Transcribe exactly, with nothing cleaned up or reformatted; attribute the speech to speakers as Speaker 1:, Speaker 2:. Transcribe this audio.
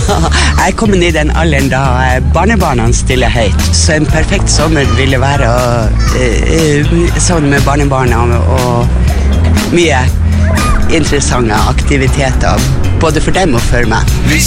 Speaker 1: Jeg er kommet i den alderen da barnebarna stiller høyt, så en perfekt sommer ville være uh, sånn med barnebarna og mye interessante aktiviteter, både for dem og for meg.